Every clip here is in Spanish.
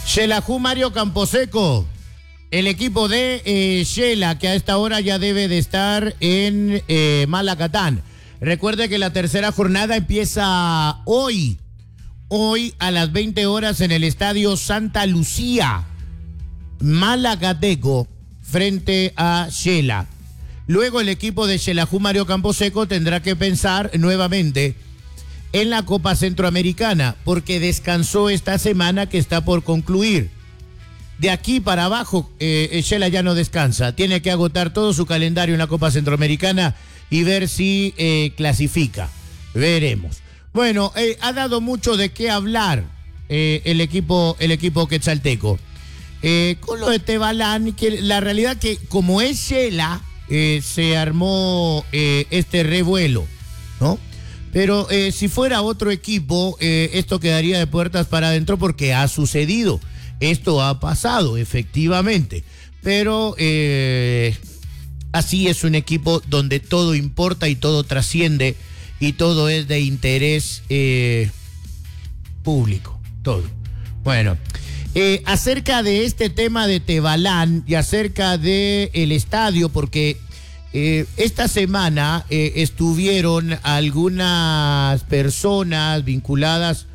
Xelajú Mario Camposeco, el equipo de Xela, que a esta hora ya debe de estar en Malacatán. Recuerde que la tercera jornada empieza hoy a las 20 horas en el Estadio Santa Lucía, Malacateco, frente a Xela. Luego el equipo de Xelajú Mario Camposeco tendrá que pensar nuevamente en la Copa Centroamericana, porque descansó esta semana que está por concluir. De aquí para abajo, Xela ya no descansa. Tiene que agotar todo su calendario en la Copa Centroamericana y ver si clasifica. Veremos. Bueno, ha dado mucho de qué hablar el equipo quetzalteco. Con lo de Tebalán, que la realidad que como es Xela, se armó este revuelo, ¿no? Pero si fuera otro equipo, esto quedaría de puertas para adentro porque ha sucedido. Esto ha pasado, efectivamente. Pero así es un equipo donde todo importa y todo trasciende y todo es de interés público, todo. Bueno, acerca de este tema de Tebalán y acerca del estadio, porque esta semana estuvieron algunas personas vinculadas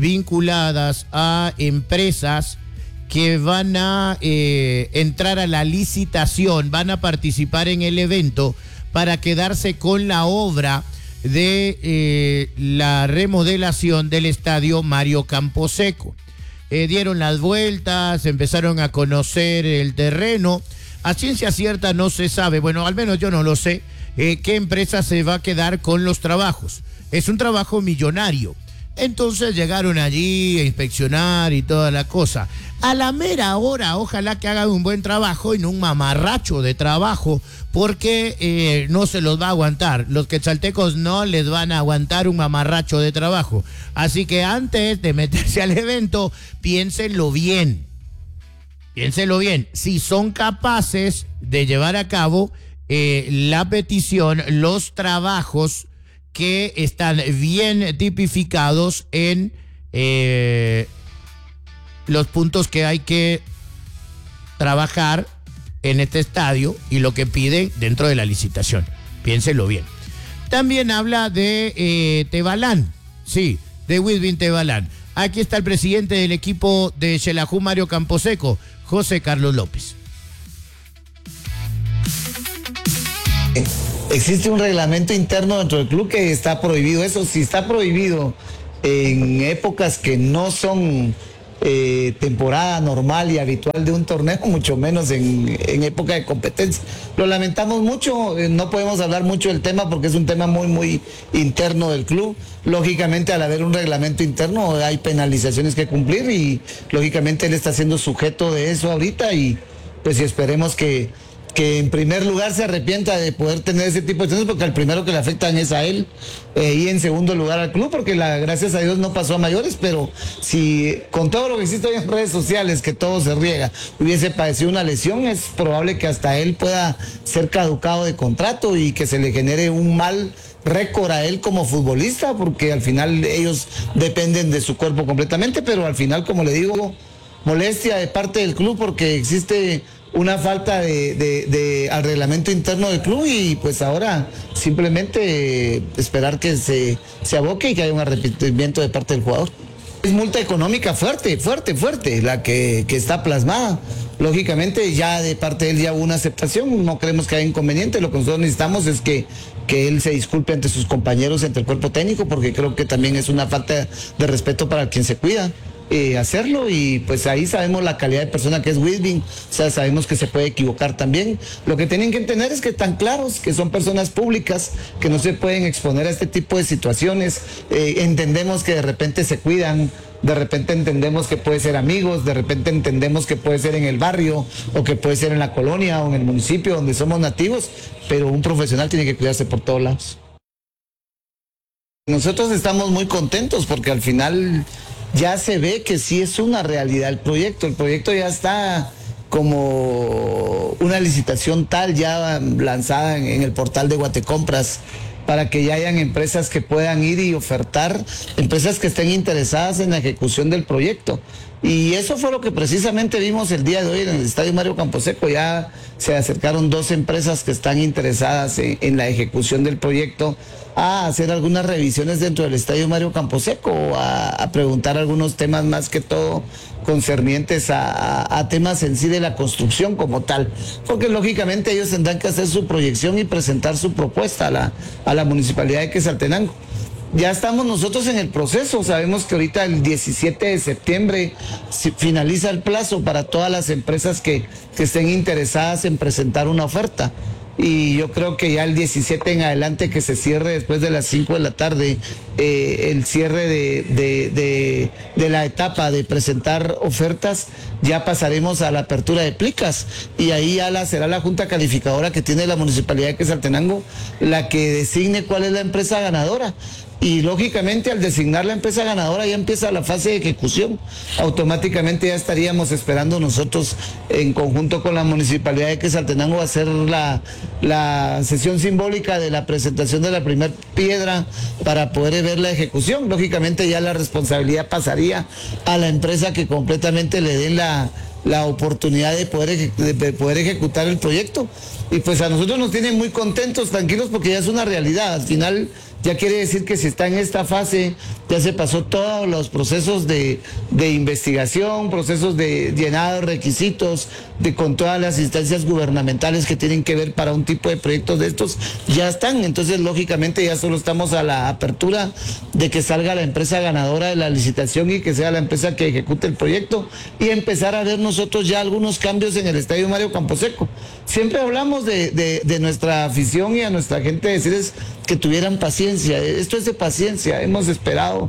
a empresas que van a entrar a la licitación, van a participar en el evento para quedarse con la obra de la remodelación del estadio Mario Camposeco. Dieron las vueltas, empezaron a conocer el terreno. A ciencia cierta no se sabe, bueno, al menos yo no lo sé, qué empresa se va a quedar con los trabajos. Es un trabajo millonario. Entonces llegaron allí a inspeccionar y toda la cosa. A la mera hora, ojalá que hagan un buen trabajo y no un mamarracho de trabajo, porque no se los va a aguantar. Los quetzaltecos no les van a aguantar un mamarracho de trabajo. Así que antes de meterse al evento, piénsenlo bien. Piénsenlo bien, si son capaces de llevar a cabo la petición, los trabajos que están bien tipificados en los puntos que hay que trabajar en este estadio y lo que piden dentro de la licitación. Piénsenlo bien. También habla de Tebalán, sí, de Wilvin Tebalán. Aquí está el presidente del equipo de Xelajú Mario Camposeco, José Carlos López. Existe un reglamento interno dentro del club que está prohibido eso. Si está prohibido en épocas que no son temporada normal y habitual de un torneo, mucho menos en época de competencia. Lo lamentamos mucho, no podemos hablar mucho del tema porque es un tema muy interno del club. Lógicamente, al haber un reglamento interno hay penalizaciones que cumplir y lógicamente él está siendo sujeto de eso ahorita y pues esperemos que en primer lugar se arrepienta de poder tener ese tipo de situaciones, porque al primero que le afectan es a él, y en segundo lugar al club, porque gracias a Dios no pasó a mayores, pero si con todo lo que existe hoy en redes sociales, que todo se riega, hubiese padecido una lesión, es probable que hasta él pueda ser caducado de contrato y que se le genere un mal récord a él como futbolista, porque al final ellos dependen de su cuerpo completamente, pero al final, como le digo, molestia de parte del club porque existe una falta al reglamento interno del club y pues ahora simplemente esperar que se aboque y que haya un arrepentimiento de parte del jugador. Es multa económica fuerte, la que está plasmada. Lógicamente ya de parte de él ya hubo una aceptación, no creemos que haya inconveniente, lo que nosotros necesitamos es que él se disculpe ante sus compañeros, ante el cuerpo técnico, porque creo que también es una falta de respeto para quien se cuida. Hacerlo y pues ahí sabemos la calidad de persona que es Wilvin, o sea, sabemos que se puede equivocar también. Lo que tienen que entender es que están claros que son personas públicas, que no se pueden exponer a este tipo de situaciones. Entendemos que de repente se cuidan, de repente entendemos que puede ser amigos, de repente entendemos que puede ser en el barrio o que puede ser en la colonia o en el municipio donde somos nativos, pero un profesional tiene que cuidarse por todos lados. Nosotros estamos muy contentos porque al final ya se ve que sí es una realidad el proyecto ya está como una licitación tal ya lanzada en el portal de Guatecompras para que ya hayan empresas que puedan ir y ofertar, empresas que estén interesadas en la ejecución del proyecto. Y eso fue lo que precisamente vimos el día de hoy en el Estadio Mario Camposeco. Ya se acercaron 2 empresas que están interesadas en la ejecución del proyecto a hacer algunas revisiones dentro del Estadio Mario Camposeco, a preguntar algunos temas más que todo concernientes a temas en sí de la construcción como tal, porque lógicamente ellos tendrán que hacer su proyección y presentar su propuesta a la Municipalidad de Quetzaltenango. Ya estamos nosotros en el proceso, sabemos que ahorita el 17 de septiembre finaliza el plazo para todas las empresas que estén interesadas en presentar una oferta. Y yo creo que ya el 17 en adelante, que se cierre después de las 5 de la tarde, el cierre de la etapa de presentar ofertas, ya pasaremos a la apertura de plicas, y ahí ya será la junta calificadora que tiene la Municipalidad de Quetzaltenango la que designe cuál es la empresa ganadora. Y lógicamente al designar la empresa ganadora ya empieza la fase de ejecución. Automáticamente ya estaríamos esperando nosotros en conjunto con la Municipalidad de Quetzaltenango hacer la sesión simbólica de la presentación de la primera piedra para poder ver la ejecución. Lógicamente ya la responsabilidad pasaría a la empresa que completamente le den la oportunidad de poder ejecutar el proyecto. Y pues a nosotros nos tienen muy contentos, tranquilos, porque ya es una realidad. Al final ya quiere decir que si está en esta fase, ya se pasó todos los procesos de investigación, procesos de llenado de requisitos, con todas las instancias gubernamentales que tienen que ver para un tipo de proyectos de estos, ya están. Entonces, lógicamente, ya solo estamos a la apertura de que salga la empresa ganadora de la licitación y que sea la empresa que ejecute el proyecto, y empezar a ver nosotros ya algunos cambios en el Estadio Mario Camposeco. Siempre hablamos de nuestra afición y a nuestra gente decirles que tuvieran paciencia. Esto es de paciencia. Hemos esperado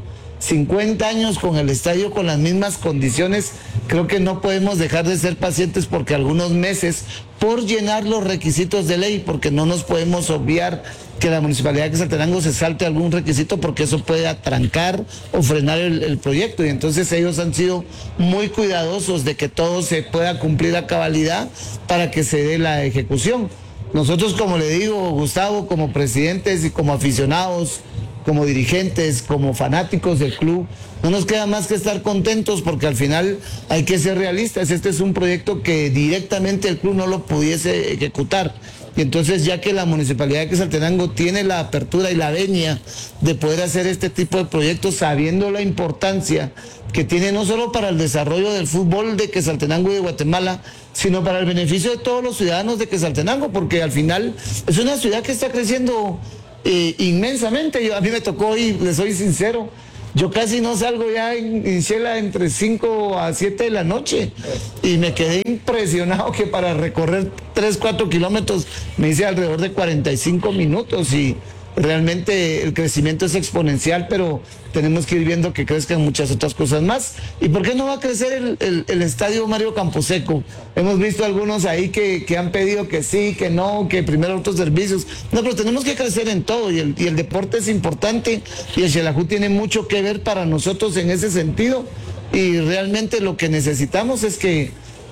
50 años con el estadio con las mismas condiciones. Creo que no podemos dejar de ser pacientes porque algunos meses, por llenar los requisitos de ley, porque no nos podemos obviar que la Municipalidad de Quetzaltenango se salte algún requisito, porque eso puede atrancar o frenar el proyecto. Y entonces ellos han sido muy cuidadosos de que todo se pueda cumplir a cabalidad para que se dé la ejecución. Nosotros, como le digo, Gustavo, como presidentes y como aficionados, como dirigentes, como fanáticos del club, no nos queda más que estar contentos, porque al final hay que ser realistas. Este es un proyecto que directamente el club no lo pudiese ejecutar. Y entonces, ya que la Municipalidad de Quetzaltenango tiene la apertura y la venia de poder hacer este tipo de proyectos, sabiendo la importancia que tiene no solo para el desarrollo del fútbol de Quetzaltenango y de Guatemala, sino para el beneficio de todos los ciudadanos de Quetzaltenango, porque al final es una ciudad que está creciendo inmensamente. A mí me tocó, y les soy sincero, yo casi no salgo ya en Xela entre 5 a 7 de la noche, y me quedé impresionado que para recorrer 3, 4 kilómetros me hice alrededor de 45 minutos, y realmente el crecimiento es exponencial, pero tenemos que ir viendo que crezcan muchas otras cosas más. ¿Y por qué no va a crecer el Estadio Mario Camposeco? Hemos visto algunos ahí que han pedido que sí, que no, que primero otros servicios. No, pero tenemos que crecer en todo, y el deporte es importante, y el Xelajú tiene mucho que ver para nosotros en ese sentido, y realmente lo que necesitamos es que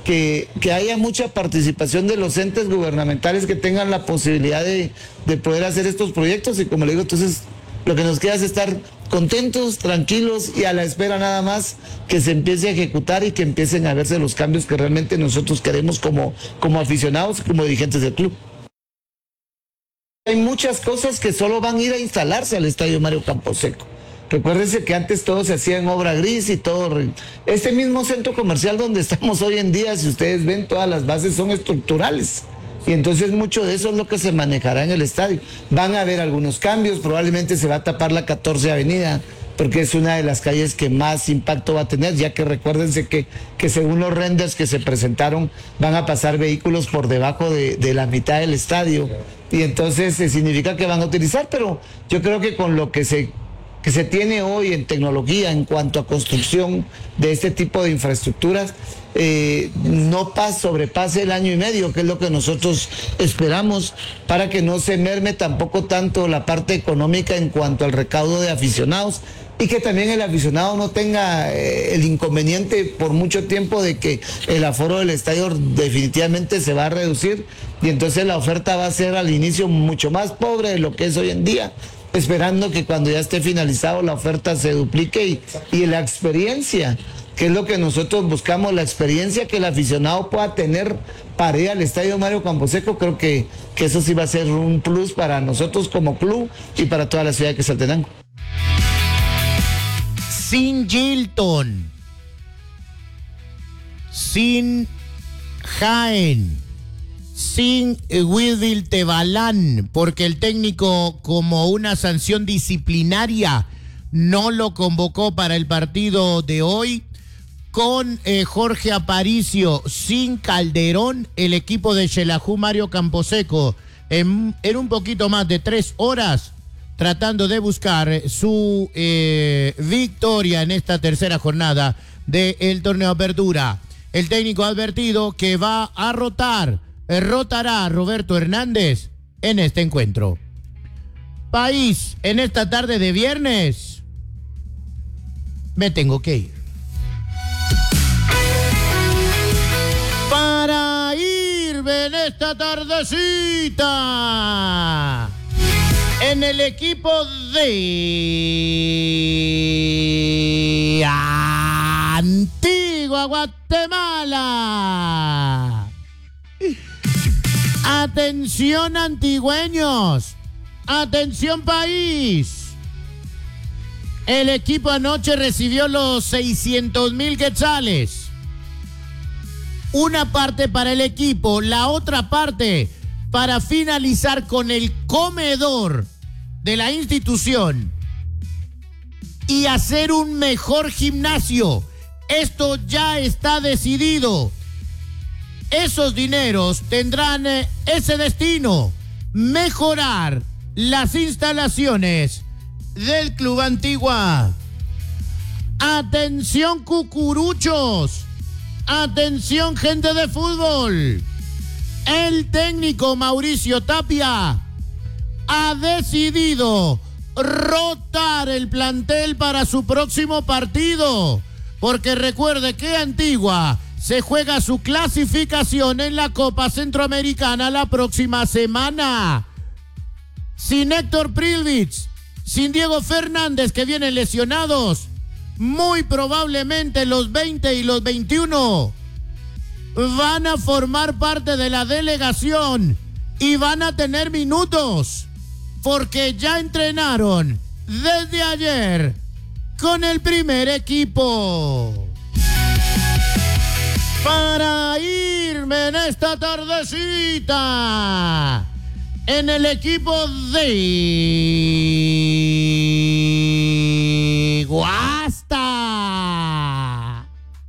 haya mucha participación de los entes gubernamentales que tengan la posibilidad de poder hacer estos proyectos. Y como le digo, entonces lo que nos queda es estar contentos, tranquilos y a la espera nada más que se empiece a ejecutar y que empiecen a verse los cambios que realmente nosotros queremos como aficionados y como dirigentes del club. Hay muchas cosas que solo van a ir a instalarse al Estadio Mario Camposeco. Recuérdense que antes todo se hacía en obra gris y todo. Este mismo centro comercial donde estamos hoy en día, si ustedes ven, todas las bases son estructurales. Y entonces mucho de eso es lo que se manejará en el estadio. Van a haber algunos cambios, probablemente se va a tapar la 14 Avenida, porque es una de las calles que más impacto va a tener, ya que recuérdense que según los renders que se presentaron, van a pasar vehículos por debajo de la mitad del estadio. Y entonces significa que van a utilizar, pero yo creo que con lo que se tiene hoy en tecnología en cuanto a construcción de este tipo de infraestructuras, no sobrepase el 1 año y medio, que es lo que nosotros esperamos, para que no se merme tampoco tanto la parte económica en cuanto al recaudo de aficionados, y que también el aficionado no tenga el inconveniente por mucho tiempo de que el aforo del estadio definitivamente se va a reducir, y entonces la oferta va a ser al inicio mucho más pobre de lo que es hoy en día, esperando que cuando ya esté finalizado la oferta se duplique y la experiencia que es lo que nosotros buscamos, la experiencia que el aficionado pueda tener para ir al Estadio Mario Camposeco. Creo que eso sí va a ser un plus para nosotros como club y para toda la ciudad de Quetzaltenango. Sin Gilton, sin Jaén, sin Wilvil Tebalán, porque el técnico, como una sanción disciplinaria, no lo convocó para el partido de hoy. Con Jorge Aparicio, sin Calderón, el equipo de Xelajú Mario Camposeco en un poquito más de 3 horas tratando de buscar su victoria en esta tercera jornada del torneo Apertura. El técnico ha advertido que va a rotará a Roberto Hernández en este encuentro. País, en esta tarde de viernes, me tengo que ir. Para irme en esta tardecita, en el equipo de Antigua Guatemala. Atención, antigüeños. Atención, país. El equipo anoche recibió los 600,000 quetzales. Una parte para el equipo, la otra parte para finalizar con el comedor de la institución y hacer un mejor gimnasio. Esto ya está decidido. Esos dineros tendrán ese destino: mejorar las instalaciones del Club Antigua. Atención, cucuruchos. Atención, gente de fútbol. El técnico Mauricio Tapia ha decidido rotar el plantel para su próximo partido, porque recuerde que Antigua se juega su clasificación en la Copa Centroamericana la próxima semana. Sin Héctor Prilvich, sin Diego Fernández, que vienen lesionados, muy probablemente los 20 y los 21 van a formar parte de la delegación y van a tener minutos, porque ya entrenaron desde ayer con el primer equipo. Para irme en esta tardecita, en el equipo de Guasta.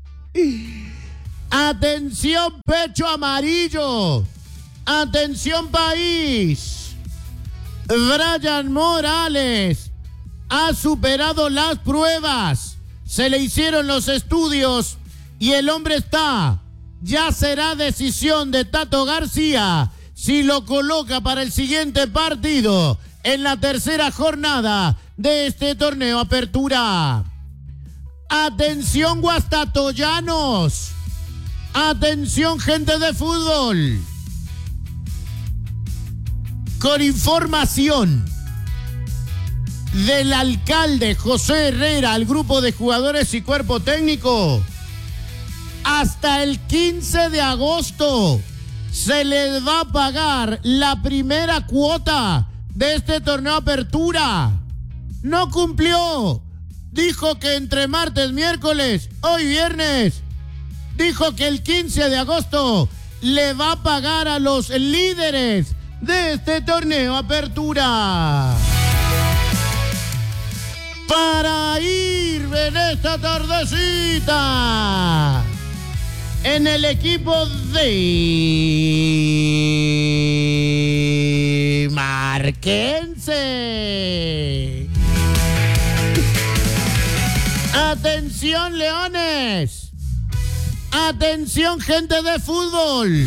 Atención, pecho amarillo. Atención, país. Brian Morales ha superado las pruebas. Se le hicieron los estudios y el hombre está. Ya será decisión de Tato García si lo coloca para el siguiente partido en la tercera jornada de este torneo Apertura. Atención, guastatoyanos. Atención, gente de fútbol. Con información del alcalde José Herrera al grupo de jugadores y cuerpo técnico, hasta el 15 de agosto se les va a pagar la primera cuota de este torneo Apertura. No cumplió. Dijo que entre martes, miércoles, hoy viernes, dijo que el 15 de agosto le va a pagar a los líderes de este torneo Apertura. Para irme en esta tardecita, en el equipo de Marquense. Atención, leones. Atención, gente de fútbol.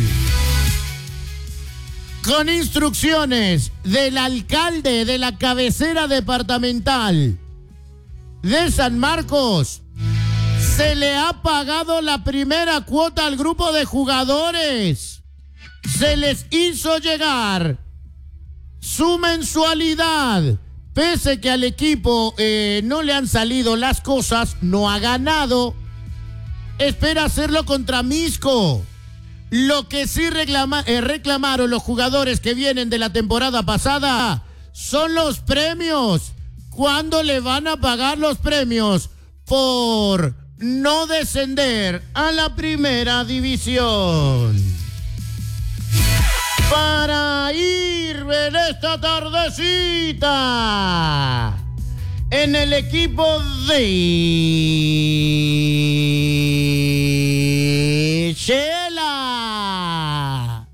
Con instrucciones del alcalde de la cabecera departamental de San Marcos, se le ha pagado la primera cuota al grupo de jugadores. Se les hizo llegar su mensualidad. Pese que al equipo no le han salido las cosas, no ha ganado, espera hacerlo contra Misco. Lo que sí reclamaron los jugadores que vienen de la temporada pasada son los premios. ¿Cuándo le van a pagar los premios por no descender a la primera división? Para ir en esta tardecita en el equipo de Shela.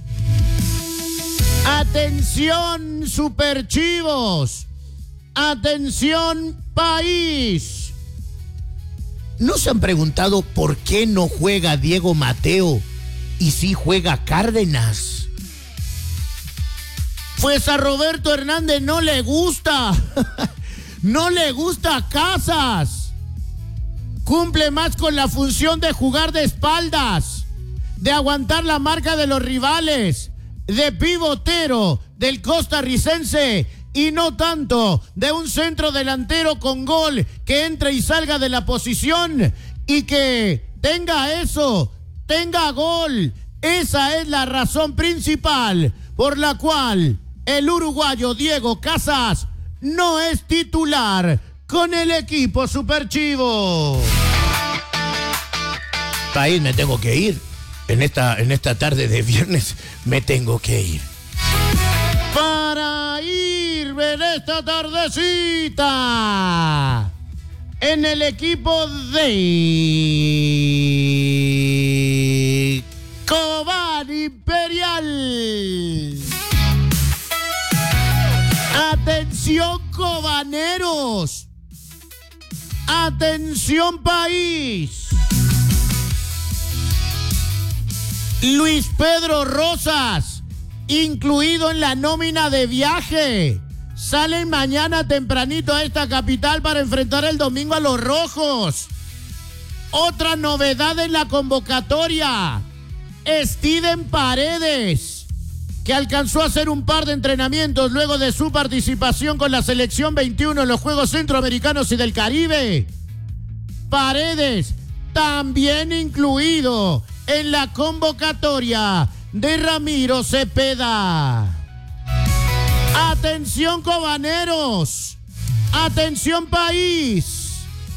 Atención, Superchivos. Atención, país. ¿No se han preguntado por qué no juega Diego Mateo y sí juega Cárdenas? Pues a Roberto Hernández no le gusta. No le gusta Casas. Cumple más con la función de jugar de espaldas, de aguantar la marca de los rivales, de pivotero del costarricense y no tanto de un centro delantero con gol que entre y salga de la posición y que tenga eso, tenga gol. Esa es la razón principal por la cual el uruguayo Diego Casas no es titular con el equipo Superchivo. País, me tengo que ir. En esta tarde de viernes me tengo que ir. Para ir en esta tardecita en el equipo de Cobán Imperial. Atención, cobaneros. Atención, país. Luis Pedro Rosas, incluido en la nómina de viaje. Salen mañana tempranito a esta capital para enfrentar el domingo a los rojos. Otra novedad en la convocatoria. Steven Paredes, que alcanzó a hacer un par de entrenamientos luego de su participación con la selección 21 en los Juegos Centroamericanos y del Caribe. Paredes también incluido en la convocatoria de Ramiro Cepeda. Atención, cobaneros. Atención, país.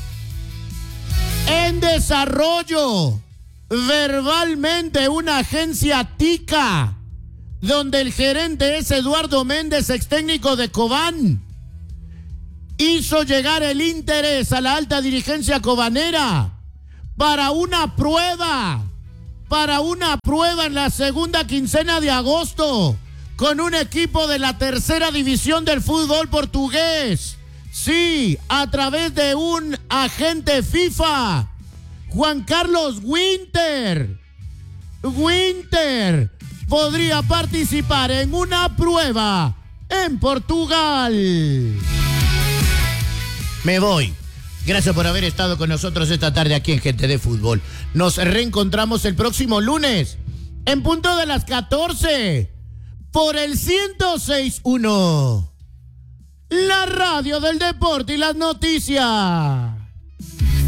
En desarrollo, verbalmente, una agencia tica, donde el gerente es Eduardo Méndez, ex técnico de Cobán, hizo llegar el interés a la alta dirigencia cobanera para una prueba en la segunda quincena de agosto con un equipo de la tercera división del fútbol portugués. Sí, a través de un agente FIFA, Juan Carlos Winter podría participar en una prueba en Portugal. Me voy. Gracias por haber estado con nosotros esta tarde aquí en Gente de Fútbol. Nos reencontramos el próximo lunes en punto de las 14 por el 106.1. La radio del deporte y las noticias.